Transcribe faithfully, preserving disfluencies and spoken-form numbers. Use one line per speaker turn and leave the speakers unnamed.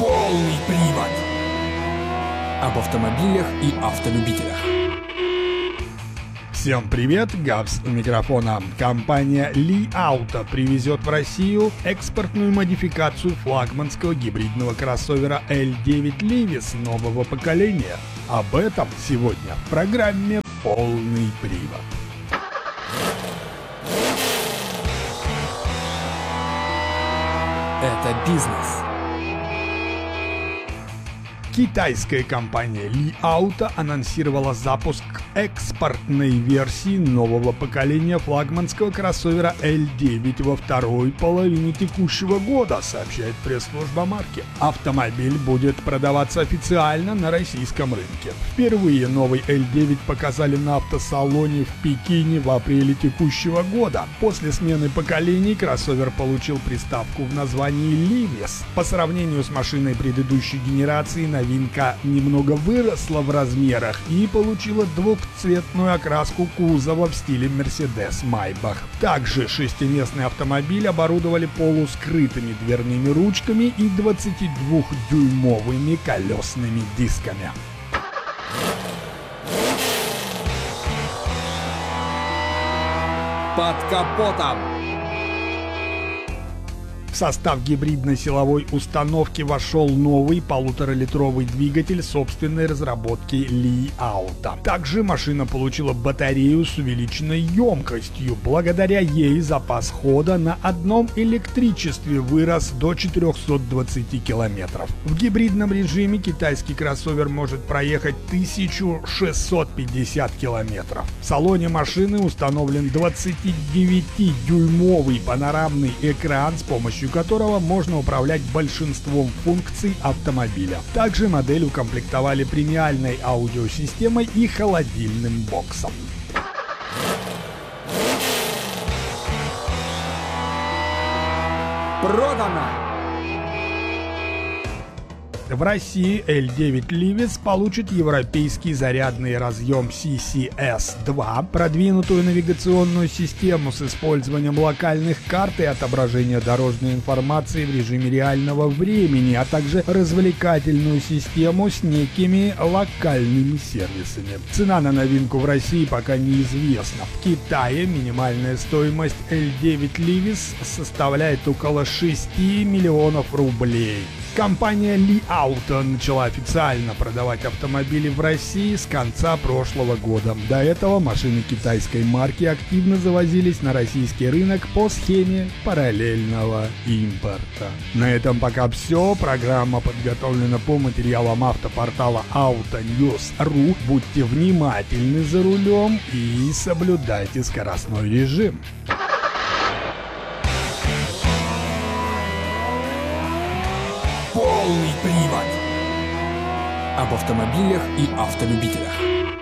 Полный привод. Об автомобилях и автолюбителях.
Всем привет, Гавс у микрофона. Компания Li Auto привезет в Россию экспортную модификацию флагманского гибридного кроссовера эл девять Livis нового поколения. Об этом сегодня в программе «Полный привод».
Это бизнес.
Китайская компания Li Auto анонсировала запуск экспортной версии нового поколения флагманского кроссовера эл девять во второй половине текущего года, сообщает пресс-служба марки. Автомобиль будет продаваться официально на российском рынке. Впервые новый эл девять показали на автосалоне в Пекине в апреле текущего года. После смены поколений кроссовер получил приставку в названии Livis. По сравнению с машиной предыдущей генерации, новинка немного выросла в размерах и получила двухцветную окраску кузова в стиле Mercedes-Maybach. Также шестиместный автомобиль оборудовали полускрытыми дверными ручками и двадцатидвухдюймовыми колесными дисками.
Под капотом.
В состав гибридной силовой установки вошел новый полуторалитровый двигатель собственной разработки Li Auto. Также машина получила батарею с увеличенной емкостью. Благодаря ей запас хода на одном электричестве вырос до четырехсот двадцати километров. В гибридном режиме китайский кроссовер может проехать тысячу шестьсот пятьдесят километров. В салоне машины установлен двадцатидевятидюймовый панорамный экран, с помощью которого можно управлять большинством функций автомобиля. Также модель укомплектовали премиальной аудиосистемой и холодильным боксом.
Продано!
В России эл девять Livis получит европейский зарядный разъем си си эс два, продвинутую навигационную систему с использованием локальных карт и отображения дорожной информации в режиме реального времени, а также развлекательную систему с некими локальными сервисами. Цена на новинку в России пока неизвестна. В Китае минимальная стоимость эл девять Livis составляет около шести миллионов рублей. Компания Li Auto начала официально продавать автомобили в России с конца прошлого года. До этого машины китайской марки активно завозились на российский рынок по схеме параллельного импорта. На этом пока все. Программа подготовлена по материалам автопортала Autonews точка ру. Будьте внимательны за рулем и соблюдайте скоростной режим.
Полный привод. Об автомобилях и автолюбителях.